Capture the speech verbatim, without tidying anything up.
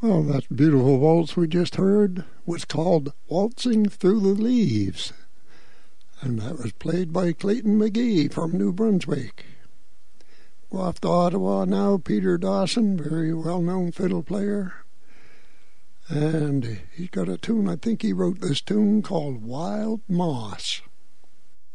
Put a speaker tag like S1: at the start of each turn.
S1: Well, that beautiful waltz we just heard was called Waltzing Through the Leaves, and that was played by Clayton McGee from New Brunswick. Go off to Ottawa now. Peter Dawson, very well-known fiddle player, and he's got a tune, I think he wrote this tune called Wild Moss.